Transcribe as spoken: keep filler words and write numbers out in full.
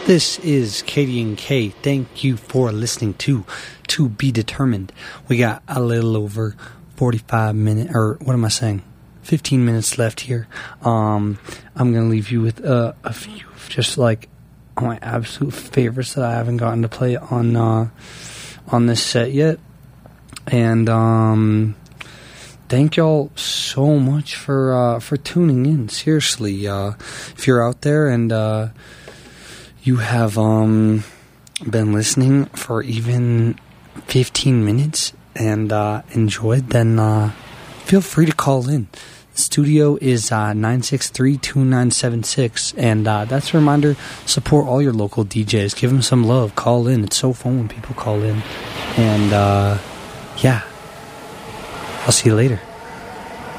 This is Katie and K. Thank you for listening to To Be Determined. We got a little over forty-five minutes, or what am I saying? fifteen minutes left here. Um, I'm going to leave you with uh, a few of just like my absolute favorites that I haven't gotten to play on uh, on this set yet. And um, thank y'all so much for uh, for tuning in. Seriously, uh, if you're out there and uh, you have um, been listening for even fifteen minutes and uh, enjoyed, then uh, feel free to call in. The studio is uh, nine six three, two nine seven six, and uh, that's a reminder, support all your local D Js. Give them some love. Call in. It's so fun when people call in. And, uh, yeah, I'll see you later.